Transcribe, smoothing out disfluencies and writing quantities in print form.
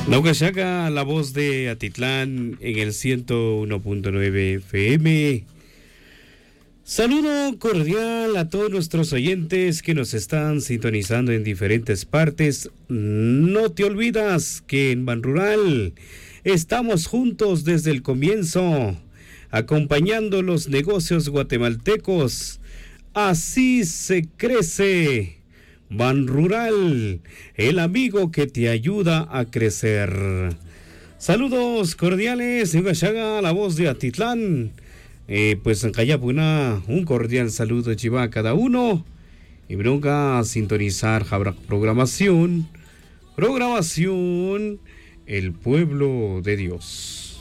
Naucashaga, la voz de Atitlán en el 101.9 FM. Saludo cordial a todos nuestros oyentes que nos están sintonizando en diferentes partes. No te olvidas que en Ban Rural estamos juntos desde el comienzo, acompañando los negocios guatemaltecos. Así se crece. Ban Rural, el amigo que te ayuda a crecer. Saludos cordiales, Naucashaga, la voz de Atitlán. Pues en Cayapuna, un cordial saludo chiva a cada uno. Y bronca a sintonizar Jabra programación, El pueblo de Dios.